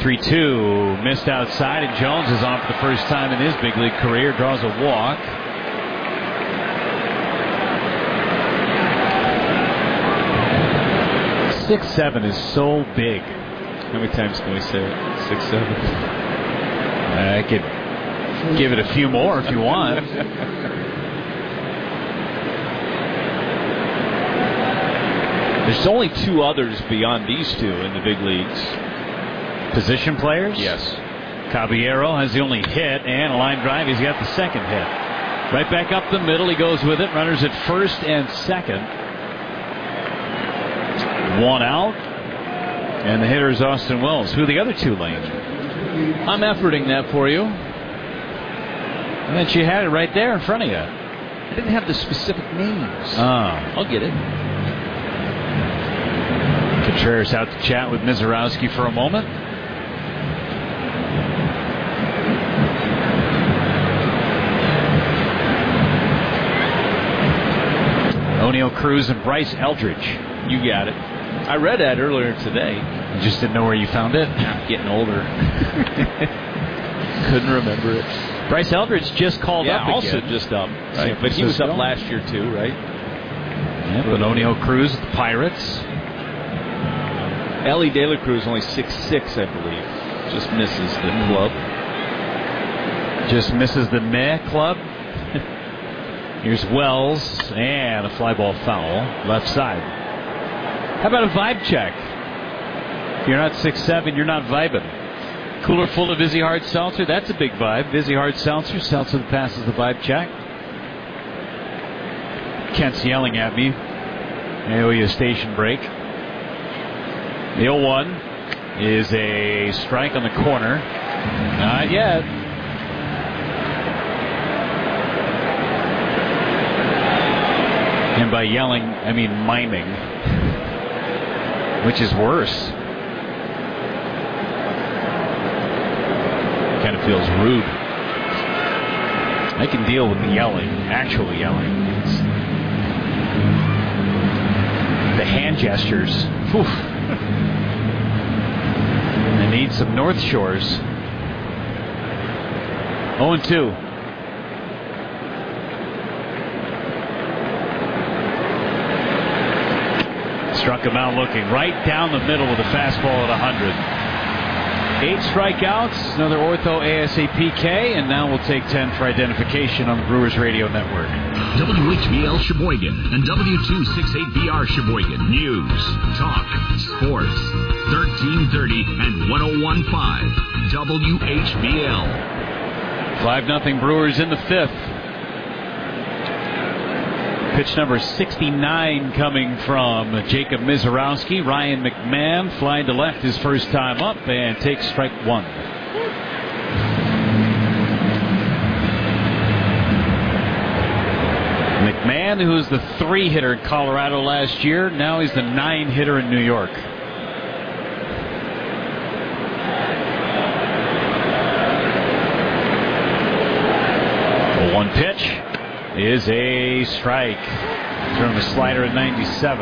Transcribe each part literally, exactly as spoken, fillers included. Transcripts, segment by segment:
three two. Missed outside, and Jones is on for the first time in his big league career. Draws a walk. six seven is so big. How many times can we say it? six seven? I could give it a few more if you want. There's only two others beyond these two in the big leagues. Position players? Yes. Caballero has the only hit, and a line drive. He's got the second hit. Right back up the middle. He goes with it. Runners at first and second. One out. And the hitter is Austin Wells. Who are the other two, Lane? I'm efforting that for you. And then she had it right there in front of you. I didn't have the specific names. Oh. I'll get it. Contreras out to chat with Mizorowski for a moment. O'Neill Cruz and Bryce Eldridge. You got it. I read that earlier today. You just didn't know where you found it? I'm getting older. Couldn't remember it. Bryce Eldridge just called yeah, up again. also just up. Right? But he was up last year too, right? Yeah, but O'Neill Cruz, the Pirates. Ellie De La Cruz only six six, I believe. Just misses the club. Just misses the meh club. Here's Wells, and a fly ball foul, left side. How about a vibe check? If you're not six seven, you're not vibing. Cooler full of Vizzy Hard Seltzer, that's a big vibe. Vizzy Hard Seltzer, Seltzer that passes the vibe check. Kent's yelling at me. I owe you a station break. The oh one is a strike on the corner. Not yet. And by yelling, I mean miming. Which is worse. Kind of feels rude. I can deal with the yelling, actual yelling. It's the hand gestures. Whew. They need some North Shores. oh and two. Struck him out looking right down the middle with a fastball at one hundred. Eight strikeouts, another Ortho A S A P K, and now we'll take ten for identification on the Brewers Radio Network. W H B L Sheboygan and W two sixty-eight B R Sheboygan. News, talk, sports. thirteen thirty and ten fifteen. W H B L. five nothing Brewers in the fifth. Pitch number sixty-nine coming from Jacob Mizorowski. Ryan McMahon flying to left his first time up and takes strike one. McMahon, who was the three hitter in Colorado last year, now he's the nine hitter in New York. The one pitch is a strike. Throw him a slider at ninety-seven.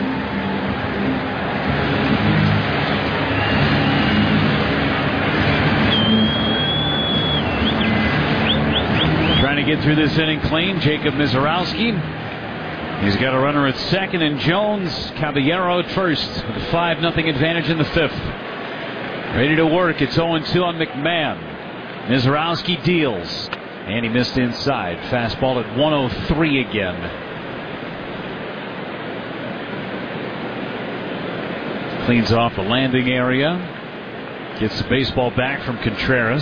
Trying to get through this inning clean, Jacob Mizorowski. He's got a runner at second, and Jones, Caballero at first with a five nothing advantage in the fifth. Ready to work. It's oh and two on McMahon. Mizorowski deals. And he missed inside. Fastball at one oh three again. Cleans off the landing area. Gets the baseball back from Contreras.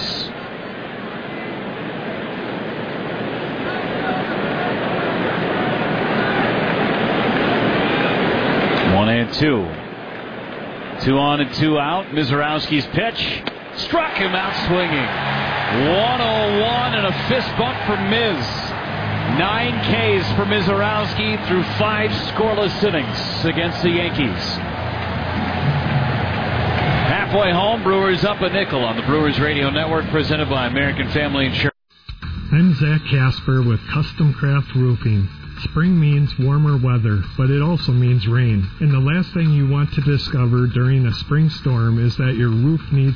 One and two. Two on and two out. Mizorowski's pitch. Struck him out swinging. one oh one and a fist bump for Miz. Nine Ks for Mizorowski through five scoreless innings against the Yankees. Halfway home, Brewers up a nickel on the Brewers Radio Network, presented by American Family Insurance. I'm Zach Casper with Custom Craft Roofing. Spring means warmer weather, but it also means rain. And the last thing you want to discover during a spring storm is that your roof needs